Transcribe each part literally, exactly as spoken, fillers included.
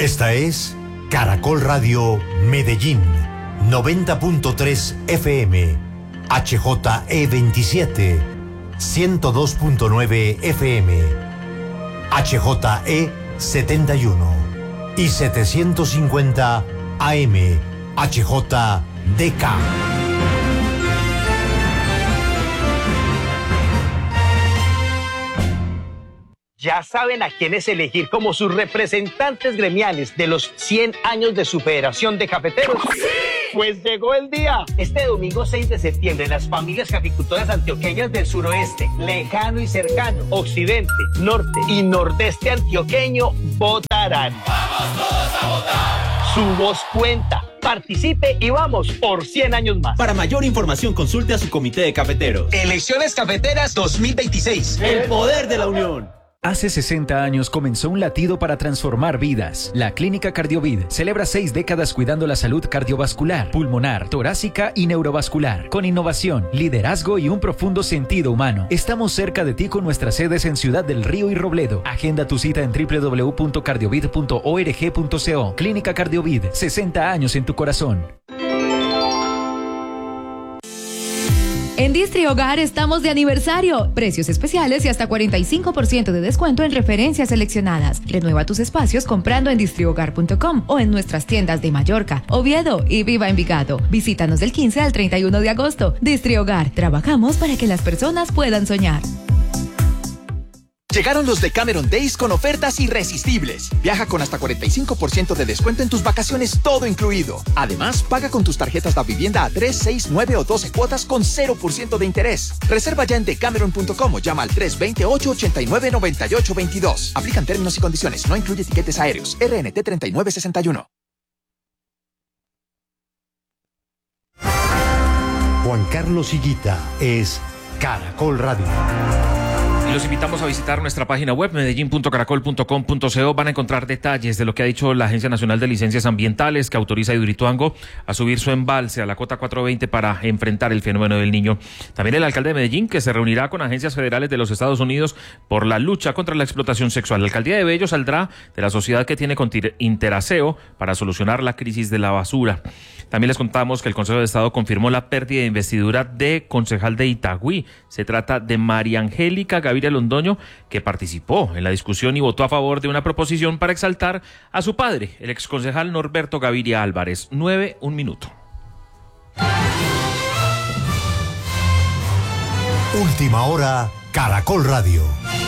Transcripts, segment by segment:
Esta es Caracol Radio Medellín, noventa punto tres F M, H J E veintisiete, ciento dos punto nueve F M, H J E setenta y uno y setecientos cincuenta A M, H J D K. ¿Ya saben a quiénes elegir como sus representantes gremiales de los cien años de su Federación de Cafeteros? ¡Sí! Pues llegó el día. Este domingo seis de septiembre, las familias caficultoras antioqueñas del suroeste, lejano y cercano, occidente, norte y nordeste antioqueño votarán. ¡Vamos todos a votar! Su voz cuenta. Participe y vamos por cien años más. Para mayor información, consulte a su comité de cafeteros. Elecciones Cafeteras dos mil veintiséis. El poder de la unión. Hace sesenta años comenzó un latido para transformar vidas. La Clínica Cardiovid celebra seis décadas cuidando la salud cardiovascular, pulmonar, torácica y neurovascular. Con innovación, liderazgo y un profundo sentido humano. Estamos cerca de ti con nuestras sedes en Ciudad del Río y Robledo. Agenda tu cita en doble u doble u doble u punto cardiovid punto org punto co. Clínica Cardiovid, sesenta años en tu corazón. En Distri Hogar estamos de aniversario. Precios especiales y hasta cuarenta y cinco por ciento de descuento en referencias seleccionadas. Renueva tus espacios comprando en distrihogar punto com o en nuestras tiendas de Mallorca, Oviedo y Viva Envigado. Visítanos del quince al treinta y uno de agosto. Distri Hogar. Trabajamos para que las personas puedan soñar. Llegaron los Decameron Days con ofertas irresistibles. Viaja con hasta cuarenta y cinco por ciento de descuento en tus vacaciones, todo incluido. Además, paga con tus tarjetas de vivienda a tres, seis, nueve o doce cuotas con cero por ciento de interés. Reserva ya en decameron punto com o llama al tres dos ocho, ocho nueve, nueve ocho dos dos. Aplican términos y condiciones. No incluye tiquetes aéreos. R N T treinta y nueve sesenta y uno. Juan Carlos Higuita es Caracol Radio. Y los invitamos a visitar nuestra página web medellín punto caracol punto com punto co. Van a encontrar detalles de lo que ha dicho la Agencia Nacional de Licencias Ambientales, que autoriza a Hidroituango a subir su embalse a la cota cuatrocientos veinte para enfrentar el fenómeno del Niño. También el alcalde de Medellín, que se reunirá con agencias federales de los Estados Unidos por la lucha contra la explotación sexual. La alcaldía de Bello saldrá de la sociedad que tiene con Interaseo para solucionar la crisis de la basura. También les contamos que el Consejo de Estado confirmó la pérdida de investidura de concejal de Itagüí. Se trata de María Angélica Gaviria Londoño, que participó en la discusión y votó a favor de una proposición para exaltar a su padre, el exconcejal Norberto Gaviria Álvarez. Nueve, un minuto. Última hora, Caracol Radio.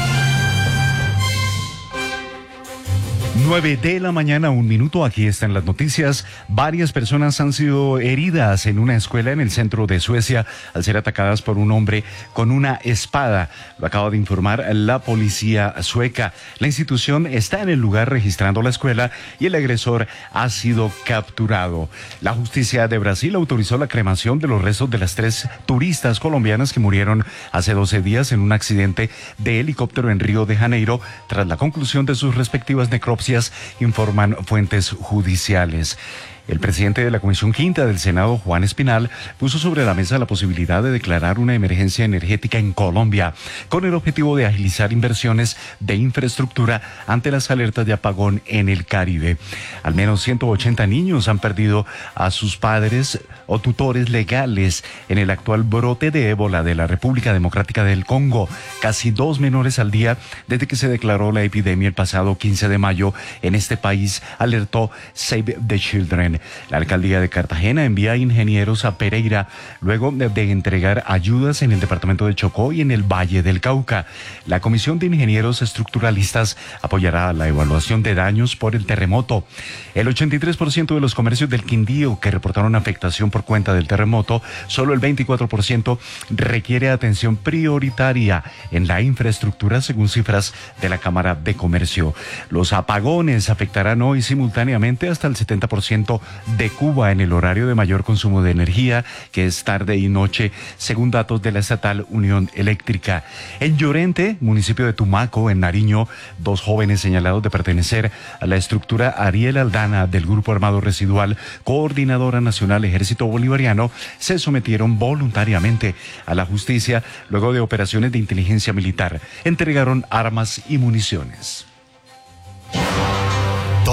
nueve de la mañana, un minuto, aquí están las noticias. Varias personas han sido heridas en una escuela en el centro de Suecia al ser atacadas por un hombre con una espada. Lo acaba de informar la policía sueca. La institución está en el lugar registrando la escuela y el agresor ha sido capturado. La justicia de Brasil autorizó la cremación de los restos de las tres turistas colombianas que murieron hace doce días en un accidente de helicóptero en Río de Janeiro tras la conclusión de sus respectivas necropsias, informan fuentes judiciales. El presidente de la Comisión Quinta del Senado, Juan Espinal, puso sobre la mesa la posibilidad de declarar una emergencia energética en Colombia, con el objetivo de agilizar inversiones de infraestructura ante las alertas de apagón en el Caribe. Al menos ciento ochenta niños han perdido a sus padres o tutores legales en el actual brote de ébola de la República Democrática del Congo. Casi dos menores al día desde que se declaró la epidemia el pasado quince de mayo en este país, alertó Save the Children. La alcaldía de Cartagena envía ingenieros a Pereira luego de, de entregar ayudas en el departamento de Chocó y en el Valle del Cauca. La Comisión de Ingenieros Estructuralistas apoyará la evaluación de daños por el terremoto. El ochenta y tres por ciento de los comercios del Quindío que reportaron afectación por cuenta del terremoto, solo el veinticuatro por ciento requiere atención prioritaria en la infraestructura, según cifras de la Cámara de Comercio. Los apagones afectarán hoy simultáneamente hasta el setenta por ciento de Cuba en el horario de mayor consumo de energía, que es tarde y noche, según datos de la estatal Unión Eléctrica. En Llorente, municipio de Tumaco, en Nariño, dos jóvenes señalados de pertenecer a la estructura Ariel Aldana del Grupo Armado Residual, Coordinadora Nacional Ejército Bolivariano, se sometieron voluntariamente a la justicia luego de operaciones de inteligencia militar. Entregaron armas y municiones.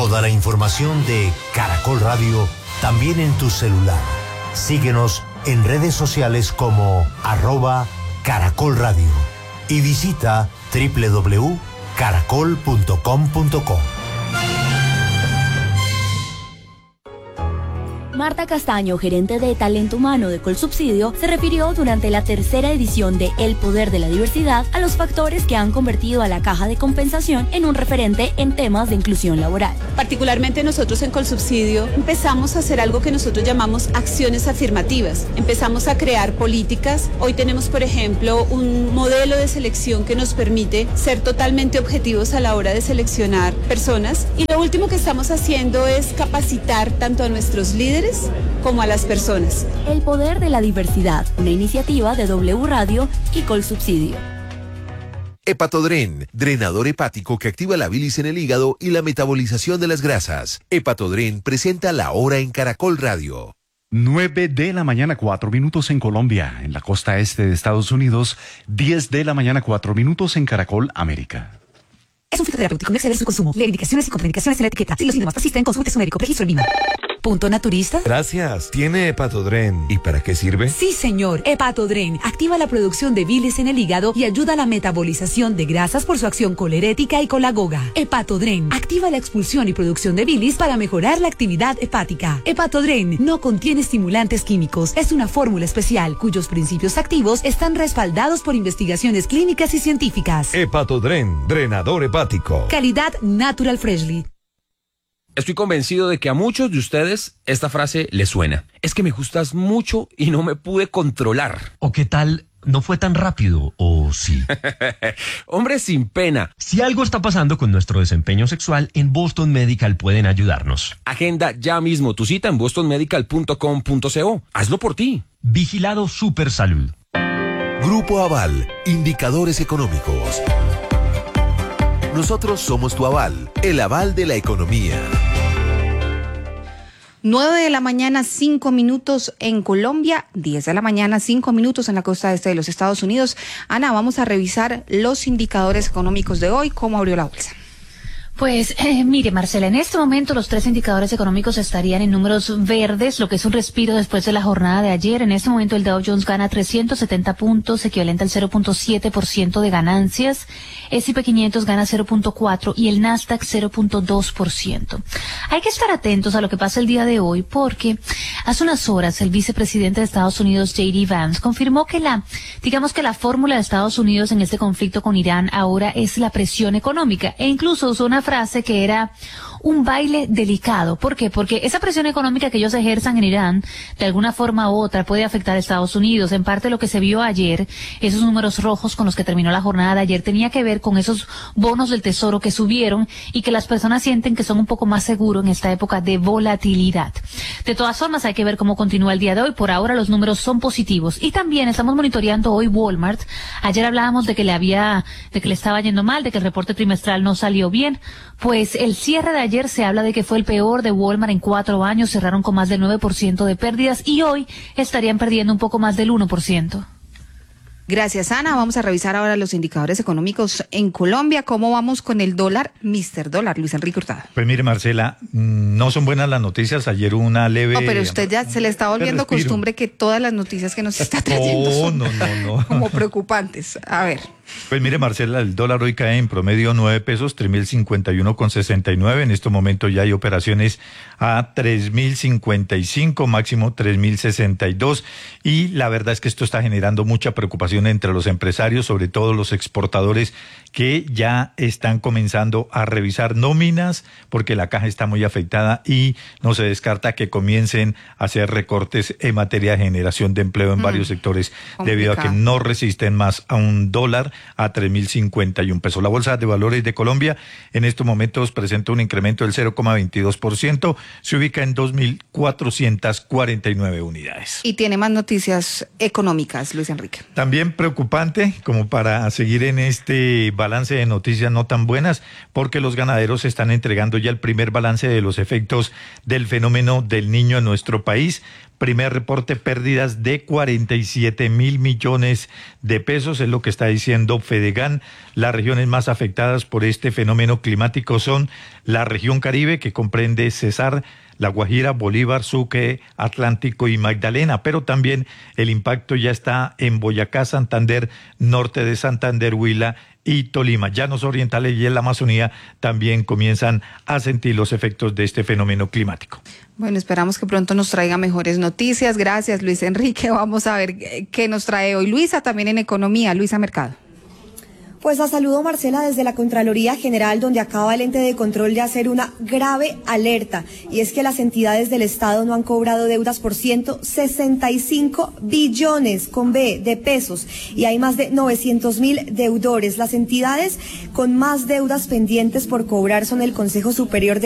Toda la información de Caracol Radio también en tu celular. Síguenos en redes sociales como arroba Caracol Radio y visita doble u doble u doble u punto caracol punto com punto co. Marta Castaño, gerente de Talento Humano de Colsubsidio, se refirió durante la tercera edición de El Poder de la Diversidad a los factores que han convertido a la Caja de Compensación en un referente en temas de inclusión laboral. Particularmente nosotros en Colsubsidio empezamos a hacer algo que nosotros llamamos acciones afirmativas. Empezamos a crear políticas. Hoy tenemos, por ejemplo, un modelo de selección que nos permite ser totalmente objetivos a la hora de seleccionar personas. Y lo último que estamos haciendo es capacitar tanto a nuestros líderes como a las personas. El Poder de la Diversidad, una iniciativa de W Radio y Colsubsidio. Hepatodren, drenador hepático que activa la bilis en el hígado y la metabolización de las grasas. Hepatodren presenta La Hora en Caracol Radio. nueve de la mañana, cuatro minutos en Colombia, en la costa este de Estados Unidos, diez de la mañana, cuatro minutos en Caracol, América. Es un fitoterapéutico, no exceder su consumo. Lee indicaciones y contraindicaciones en la etiqueta. Si los síntomas persisten, consulte su médico. Registro en Lima. ¿Punto naturista? Gracias. ¿Tiene Hepatodren? ¿Y para qué sirve? Sí, señor. Hepatodren activa la producción de bilis en el hígado y ayuda a la metabolización de grasas por su acción colerética y colagoga. Hepatodren activa la expulsión y producción de bilis para mejorar la actividad hepática. Hepatodren no contiene estimulantes químicos. Es una fórmula especial cuyos principios activos están respaldados por investigaciones clínicas y científicas. Hepatodren, drenador hepático. Calidad Natural Freshly. Estoy convencido de que a muchos de ustedes esta frase les suena. Es que me gustas mucho y no me pude controlar. ¿O qué tal? ¿No fue tan rápido o sí? Hombre, sin pena. Si algo está pasando con nuestro desempeño sexual, en Boston Medical pueden ayudarnos. Agenda ya mismo tu cita en boston medical punto com punto co. Hazlo por ti. Vigilado Super Salud. Grupo Aval, indicadores económicos. Nosotros somos tu aval, el aval de la economía. nueve de la mañana, cinco minutos en Colombia, diez de la mañana, cinco minutos en la costa este de los Estados Unidos. Ana, vamos a revisar los indicadores económicos de hoy. ¿Cómo abrió la bolsa? Pues eh, mire, Marcela, en este momento los tres indicadores económicos estarían en números verdes, lo que es un respiro después de la jornada de ayer. En este momento el Dow Jones gana trescientos setenta puntos, equivalente al cero punto siete por ciento de ganancias. ese y pe quinientos gana cero punto cuatro por ciento y el Nasdaq cero punto dos por ciento. Hay que estar atentos a lo que pasa el día de hoy porque hace unas horas el vicepresidente de Estados Unidos, J D Vance, confirmó que la, digamos que la fórmula de Estados Unidos en este conflicto con Irán ahora es la presión económica e incluso usó una frase que era un baile delicado. ¿Por qué? Porque esa presión económica que ellos ejerzan en Irán, de alguna forma u otra, puede afectar a Estados Unidos. En parte lo que se vio ayer, esos números rojos con los que terminó la jornada de ayer, tenía que ver con esos bonos del tesoro que subieron y que las personas sienten que son un poco más seguros en esta época de volatilidad. De todas formas, hay que ver cómo continúa el día de hoy. Por ahora los números son positivos. Y también estamos monitoreando hoy Walmart. Ayer hablábamos de que le había, de que le estaba yendo mal, de que el reporte trimestral no salió bien. Pues el cierre de ayer se habla de que fue el peor de Walmart en cuatro años, cerraron con más del nueve por ciento de pérdidas y hoy estarían perdiendo un poco más del uno por ciento. Gracias, Ana. Vamos a revisar ahora los indicadores económicos en Colombia. ¿Cómo vamos con el dólar? mister Dólar, Luis Enrique Hurtado. Pues mire, Marcela, no son buenas las noticias. Ayer una leve... No, pero usted ya se le está volviendo costumbre que todas las noticias que nos está trayendo no, son no, no, no. como preocupantes. A ver. Pues mire, Marcela, el dólar hoy cae en promedio nueve pesos, tres mil cincuenta y uno con sesenta y nueve. En este momento ya hay operaciones a tres mil cincuenta y cinco, máximo tres mil sesenta y dos. Y la verdad es que esto está generando mucha preocupación entre los empresarios, sobre todo los exportadores, que ya están comenzando a revisar nóminas porque la caja está muy afectada y no se descarta que comiencen a hacer recortes en materia de generación de empleo en mm, varios sectores complicado. Debido a que no resisten más a un dólar a tres mil cincuenta y un pesos. La Bolsa de Valores de Colombia en estos momentos presenta un incremento del cero coma veintidós por ciento, se ubica en dos mil cuatrocientas cuarenta y nueve unidades. Y tiene más noticias económicas, Luis Enrique. También preocupante, como para seguir en este balance de noticias no tan buenas, porque los ganaderos están entregando ya el primer balance de los efectos del fenómeno del Niño en nuestro país. primer reporte, pérdidas de cuarenta y siete mil millones de pesos, es lo que está diciendo Fedegan. Las regiones más afectadas por este fenómeno climático son la región Caribe, que comprende Cesar, La Guajira, Bolívar, Sucre, Atlántico y Magdalena, pero también el impacto ya está en Boyacá, Santander, norte de Santander, Huila y Tolima. Llanos orientales y en la Amazonía también comienzan a sentir los efectos de este fenómeno climático. Bueno, esperamos que pronto nos traiga mejores noticias. Gracias, Luis Enrique. Vamos a ver qué nos trae hoy Luisa, también en economía. Luisa Mercado. Pues la saludo, Marcela, desde la Contraloría General, donde acaba el ente de control de hacer una grave alerta, y es que las entidades del Estado no han cobrado deudas por ciento sesenta y cinco billones con B de pesos, y hay más de novecientos mil deudores. Las entidades con más deudas pendientes por cobrar son el Consejo Superior de